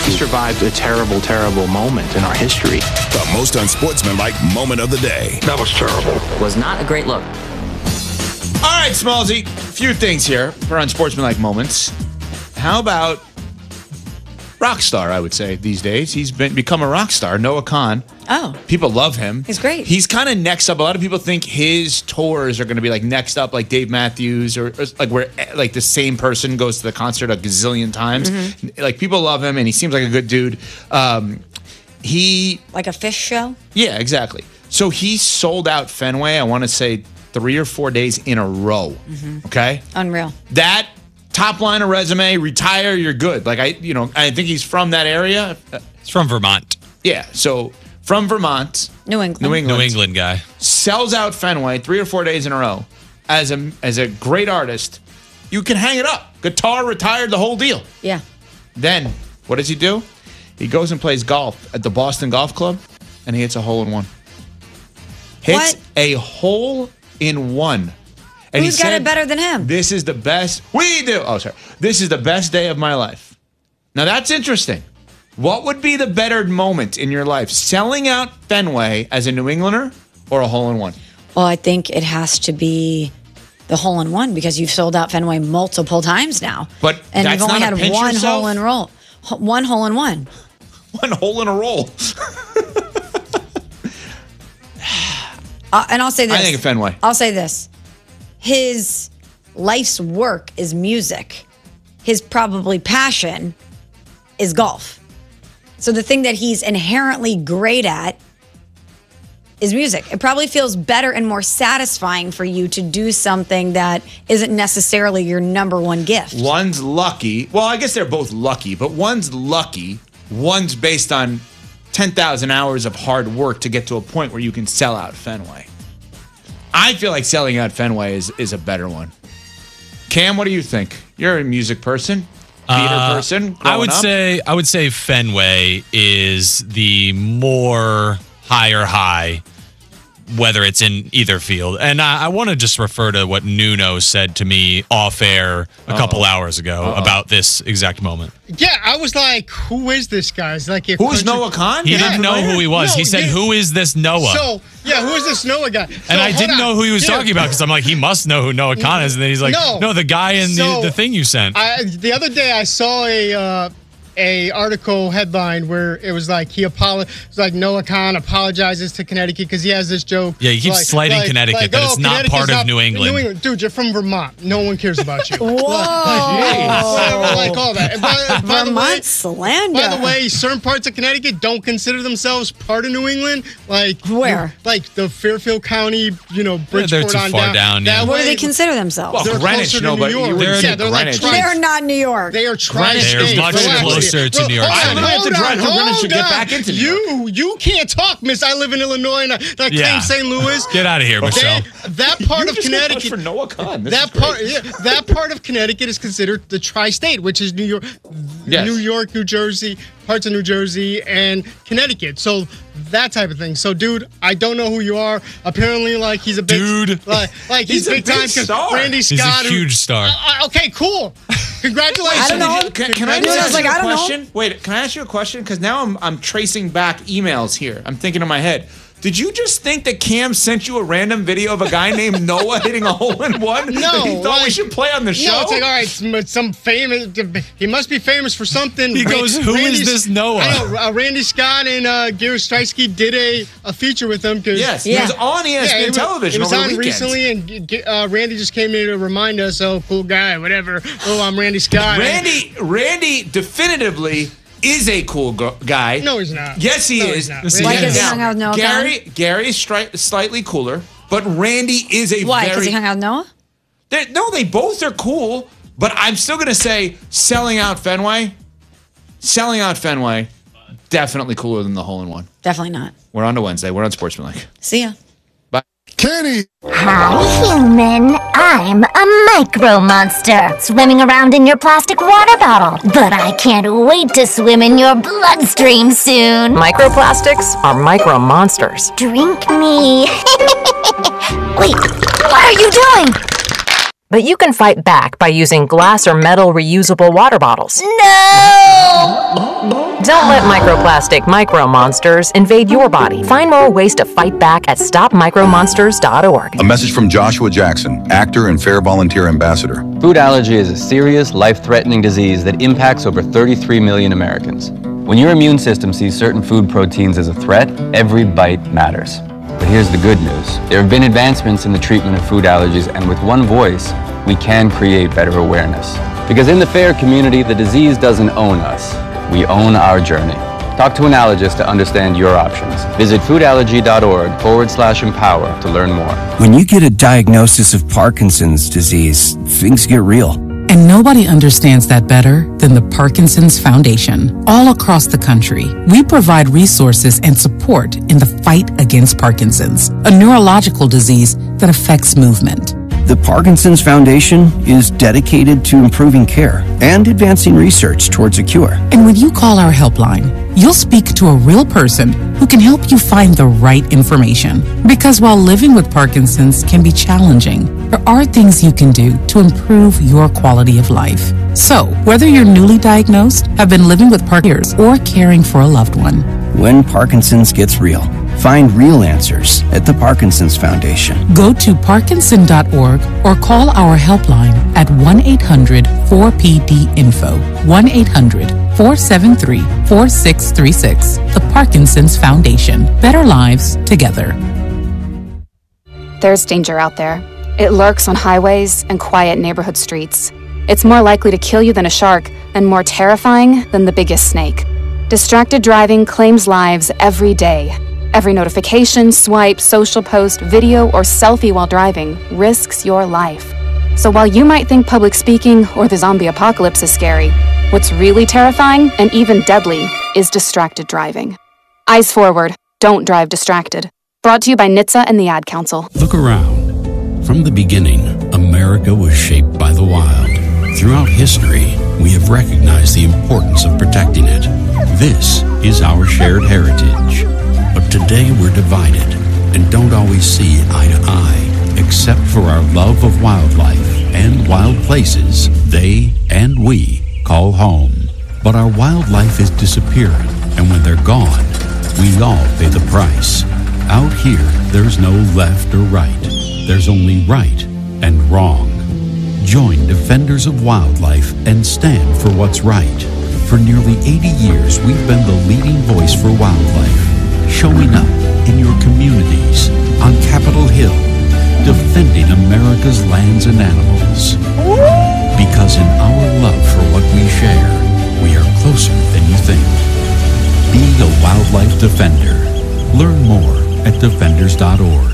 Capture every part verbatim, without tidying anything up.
He survived a terrible, terrible moment in our history. The most unsportsmanlike moment of the day. That was terrible. Was not a great look. All right, Smallsy. A few things here for unsportsmanlike moments. How about rock star, I would say, these days. He's been become a rock star, Noah Kahan. Oh. People love him. He's great. He's kind of next up. A lot of people think his tours are going to be like next up, like Dave Matthews, or, or like where like the same person goes to the concert a gazillion times. Mm-hmm. Like people love him, and he seems like a good dude. Um, he Like a fish show? Yeah, exactly. So he sold out Fenway, I want to say three or four days in a row. Mm-hmm. Okay? Unreal. That top line of resume, retire, you're good. Like I, you know, I think he's from that area. He's from Vermont. Yeah, so from Vermont, New England. New England, New England guy. sells out Fenway three or four days in a row. As a as a great artist, you can hang it up. Guitar, retired, the whole deal. Yeah. Then what does he do? He goes and plays golf at the Boston Golf Club, and he hits a hole in one. Hits What? a hole in one. And Who's he got said, it better than him? This is the best. We do. Oh, sorry. This is the best day of my life. Now, that's interesting. What would be the better moment in your life? Selling out Fenway as a New Englander or a hole in one? Well, I think it has to be the hole in one because you've sold out Fenway multiple times now. But and that's you've only not a had pinch one yourself? hole in roll. H- One hole in one. One hole in a roll. Uh, and I'll say this. I think of Fenway. I'll say this. His life's work is music. His probably passion is golf. So the thing that he's inherently great at is music. It probably feels better and more satisfying for you to do something that isn't necessarily your number one gift. One's lucky. Well, I guess they're both lucky, but one's lucky. One's based on ten thousand hours of hard work to get to a point where you can sell out Fenway. I feel like selling out Fenway is, is a better one. Cam, what do you think? You're a music person, theater Uh, person. I would growing up. say I would say Fenway is the more higher high, whether it's in either field. And I, I want to just refer to what Nuno said to me off air a Uh-oh. couple hours ago Uh-oh. about this exact moment. Yeah, I was like, who is this guy? It's like, if Who's country- Noah Kahan? He You're didn't not know who he was. No, he said, yeah. "Who is this Noah?" So, yeah, who is this Noah guy? So, and I hold didn't on. know who he was Dude, talking about because I'm like, he must know who Noah Kahan is. And then he's like, No. no, the guy in So, the, the thing you sent. I, the other day, I saw a uh, a article headline where it was like he apologized, like Noah Kahan apologizes to Connecticut because he has this joke. Yeah, he keeps like, slighting like, Connecticut, like, that oh, it's not Connecticut's part of not- New England. Dude, you're from Vermont. No one cares about you. Whoa. Whatever, like all that. And by, by the way, Vermont slander. By the way, certain parts of Connecticut don't consider themselves part of New England. Like Where? Like the Fairfield County, you know, Bridgeport they're too on far down. down, yeah. That What do way, they consider themselves? Well, they're Greenwich, closer no, to but New you York. were They're in yeah, they're like Greenwich. tri- They're not New York. They are tri-state. They're much Relax. closer to Bro, New York hold City. on, I have to hold drive on, to Greenwich to hold get on. back into New You, you can't talk, miss. I live in Illinois and I, I Yeah. claim Saint Louis. Get out of here, Michelle. They- that part You of just got pushed Connecticut. for Noah Kahan. This That is great. part, yeah, that part of Connecticut is considered the tri-state, which is New York, Yes. New York, New Jersey, parts of New Jersey, and Connecticut. So that type of thing. So, dude, I don't know who you are. Apparently, like he's a big Dude. like, like he's, He's a big big time. 'cause star. Randy He's a Scott, who- huge star. Uh, uh, okay, cool. Congratulations. I don't know. Can, can I Nuno's just ask like, you I a don't know. question? Wait, can I ask you a question? Because now I'm I'm tracing back emails here. I'm thinking in my head. Did you just think that Cam sent you a random video of a guy named Noah hitting a hole in one? No, that he thought we like- should play on the show. No, it's like, all right, some, some famous. He must be famous for something. He goes, "Who is Randy's- this Noah?" I know, uh, Randy Scott and uh, Gary Streisky did a, a feature with him. Cause, Yes, Yeah. he was on E S P N it was, television It was over on the weekend. recently, and g- uh, Randy just came in to remind us, oh, cool guy, whatever. Oh, I'm Randy Scott. Randy, Randy definitively is a cool go- guy. No, he's not. Yes, he No, is. he's not. Yes, he Like, is. has he Now, hung out with Noah Gary, Gary is stri- slightly cooler, but Randy is a Why? very. Because he hung out with Noah? They're- no, they both are cool, but I'm still going to say selling out Fenway, selling out Fenway, definitely cooler than the hole in one. Definitely not. We're on to Wednesday. We're on Sportsmanlike. See ya. Kenny. Hi, human. I'm a micro monster swimming around in your plastic water bottle. But I can't wait to swim in your bloodstream soon. Microplastics are micro monsters. Drink me. Wait, what are you doing? But you can fight back by using glass or metal reusable water bottles. No! Don't let microplastic micro monsters invade your body. Find more ways to fight back at stop micro monsters dot org. A message from Joshua Jackson, actor and Fair Volunteer Ambassador. Food allergy is a serious, life-threatening disease that impacts over thirty-three million Americans. When your immune system sees certain food proteins as a threat, every bite matters. But here's the good news. There have been advancements in the treatment of food allergies, and with one voice, we can create better awareness. Because in the FAIR community, the disease doesn't own us. We own our journey. Talk to an allergist to understand your options. Visit foodallergy.org forward slash empower to learn more. When you get a diagnosis of Parkinson's disease, things get real. And nobody understands that better than the Parkinson's Foundation. All across the country, we provide resources and support in the fight against Parkinson's, a neurological disease that affects movement. The Parkinson's Foundation is dedicated to improving care and advancing research towards a cure. And when you call our helpline, you'll speak to a real person who can help you find the right information. Because while living with Parkinson's can be challenging, there are things you can do to improve your quality of life. So, whether you're newly diagnosed, have been living with Parkinson's, or caring for a loved one, when Parkinson's gets real, find real answers at the Parkinson's Foundation. Go to parkinson dot org or call our helpline at one eight hundred four P D info, one eight hundred four seven three four six three six. The Parkinson's Foundation. Better lives together. There's danger out there. It lurks on highways and quiet neighborhood streets. It's more likely to kill you than a shark and more terrifying than the biggest snake. Distracted driving claims lives every day. Every notification, swipe, social post, video, or selfie while driving risks your life. So while you might think public speaking or the zombie apocalypse is scary, what's really terrifying and even deadly is distracted driving. Eyes forward. Don't drive distracted. Brought to you by N H T S A and the Ad Council. Look around. From the beginning, America was shaped by the wild. Throughout history, we have recognized the importance of protecting it. This is our shared heritage. But today we're divided and don't always see eye to eye, except for our love of wildlife and wild places they and we call home. But our wildlife is disappearing, and when they're gone, we all pay the price. Out here, there's no left or right. There's only right and wrong. Join Defenders of Wildlife and stand for what's right. For nearly eighty years, we've been the leading voice for wildlife, showing up in your communities, on Capitol Hill, defending America's lands and animals. Because in our love for what we share, we are closer than you think. Be a wildlife defender. Learn more at defenders dot org.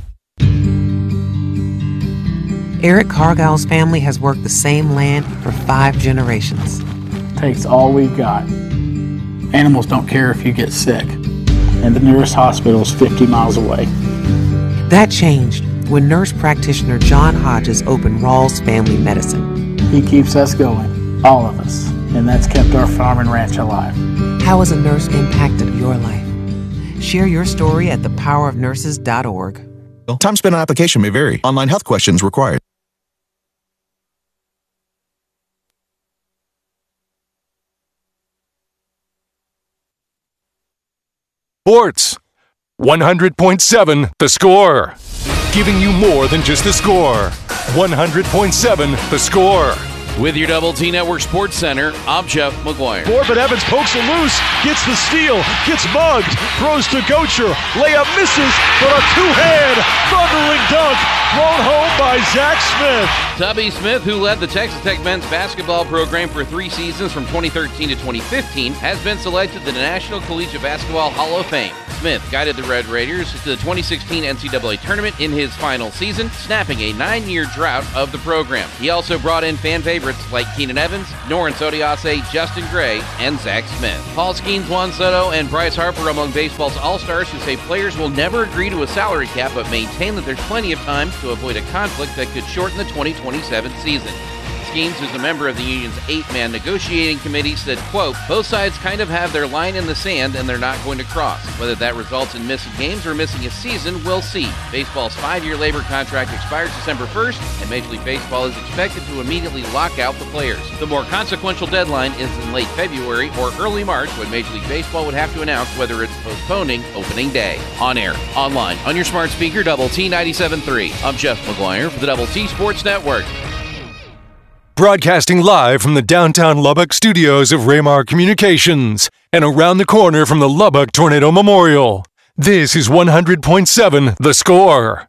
Eric Cargile's family has worked the same land for five generations. Takes all we've got. Animals don't care if you get sick, and the nearest hospital is fifty miles away. That changed when nurse practitioner John Hodges opened Rawls Family Medicine. He keeps us going, all of us, and that's kept our farm and ranch alive. How has a nurse impacted your life? Share your story at the power of nurses dot org. Time spent on application may vary. Online health questions required. Sports. one hundred point seven The Score. Giving you more than just the score. one hundred point seven The Score. With your Double T Network Sports Center, I'm Jeff McGuire. Corbin Evans pokes it loose, gets the steal, gets mugged, throws to Gocher, layup misses, but a two-hand thundering dunk thrown home by Zach Smith. Tubby Smith, who led the Texas Tech men's basketball program for three seasons from twenty thirteen to twenty fifteen, has been selected to the National Collegiate Basketball Hall of Fame. Smith guided the Red Raiders to the twenty sixteen N C double A tournament in his final season, snapping a nine-year drought of the program. He also brought in fan favorites like Keenan Evans, Norris Odiase, Justin Gray, and Zach Smith. Paul Skeens, Juan Soto, and Bryce Harper among baseball's all-stars who say players will never agree to a salary cap but maintain that there's plenty of time to avoid a conflict that could shorten the twenty twenty-seven season. Skeens, who's a member of the union's eight-man negotiating committee, said, quote, both sides kind of have their line in the sand and they're not going to cross. Whether that results in missing games or missing a season, we'll see. Baseball's five-year labor contract expires December first, and Major League Baseball is expected to immediately lock out the players. The more consequential deadline is in late February or early March, when Major League Baseball would have to announce whether it's postponing opening day. On air, online, on your smart speaker, Double T ninety-seven point three. I'm Jeff McGuire for the Double T Sports Network. Broadcasting live from the downtown Lubbock studios of Raymar Communications and around the corner from the Lubbock Tornado Memorial. This is one hundred point seven The Score.